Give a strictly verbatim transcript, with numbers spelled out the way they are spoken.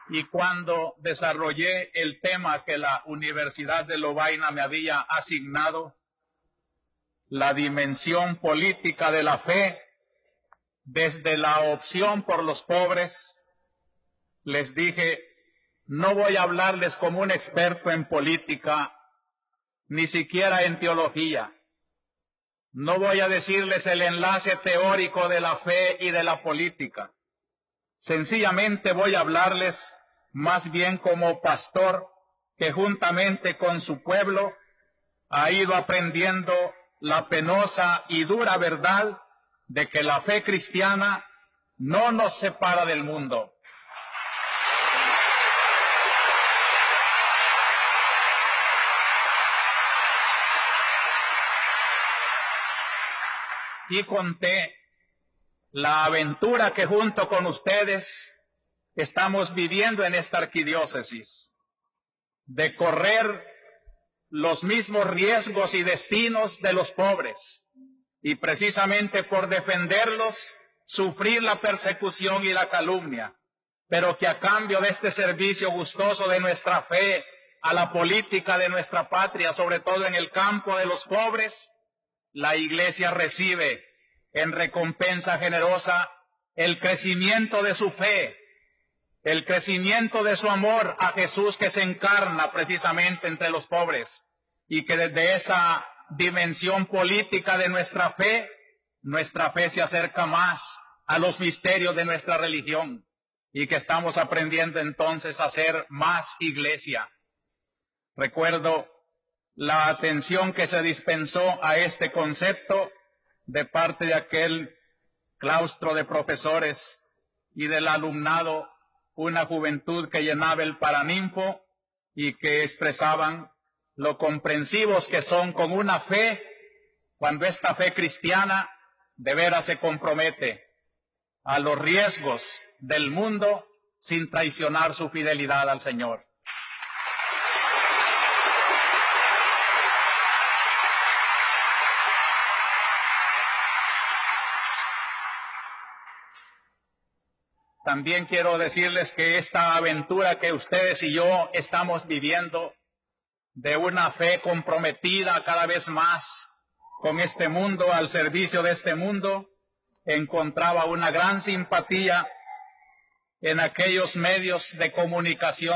Y cuando desarrollé el tema que la Universidad de Lovaina me había asignado, la dimensión política de la fe, desde la opción por los pobres, les dije, no voy a hablarles como un experto en política, ni siquiera en teología. No voy a decirles el enlace teórico de la fe y de la política. Sencillamente voy a hablarles más bien como pastor que juntamente con su pueblo ha ido aprendiendo la penosa y dura verdad de que la fe cristiana no nos separa del mundo. Y conté la aventura que junto con ustedes estamos viviendo en esta arquidiócesis, de correr los mismos riesgos y destinos de los pobres, y precisamente por defenderlos, sufrir la persecución y la calumnia, pero que a cambio de este servicio gustoso de nuestra fe a la política de nuestra patria, sobre todo en el campo de los pobres, la Iglesia recibe en recompensa generosa el crecimiento de su fe, el crecimiento de su amor a Jesús que se encarna precisamente entre los pobres, y que desde esa dimensión política de nuestra fe, nuestra fe se acerca más a los misterios de nuestra religión, y que estamos aprendiendo entonces a ser más iglesia. Recuerdo la atención que se dispensó a este concepto de parte de aquel claustro de profesores y del alumnado, una juventud que llenaba el Paraninfo y que expresaban lo comprensivos que son con una fe, cuando esta fe cristiana de veras se compromete a los riesgos del mundo sin traicionar su fidelidad al Señor. También quiero decirles que esta aventura que ustedes y yo estamos viviendo, de una fe comprometida cada vez más con este mundo, al servicio de este mundo, encontraba una gran simpatía en aquellos medios de comunicación